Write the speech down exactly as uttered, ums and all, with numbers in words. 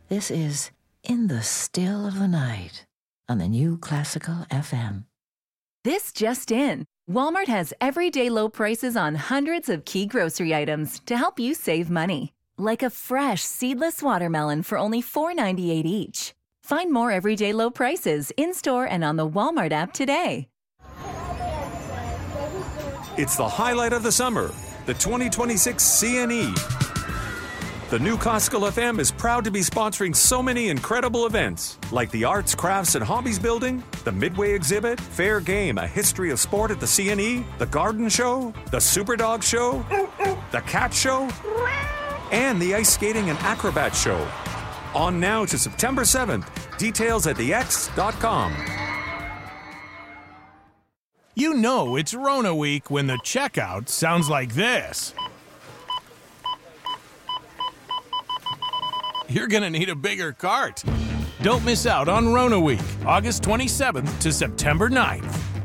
This is In the Still of the Night on the New Classical F M. This just in. Walmart has everyday low prices on hundreds of key grocery items to help you save money. Like a fresh, seedless watermelon for only four ninety-eight each. Find more everyday low prices in-store and on the Walmart app today. It's the highlight of the summer, the twenty twenty-six C N E. The New Classical F M is proud to be sponsoring so many incredible events, like the Arts, Crafts, and Hobbies Building, the Midway Exhibit, Fair Game, a history of sport at the C N E, the Garden Show, the Superdog Show, the Cat Show, and the Ice Skating and Acrobat Show. On now to September seventh. Details at the x dot com. You know it's Rona week when the checkout sounds like this. You're gonna need a bigger cart. Don't miss out on Rona week, August twenty-seventh to September ninth.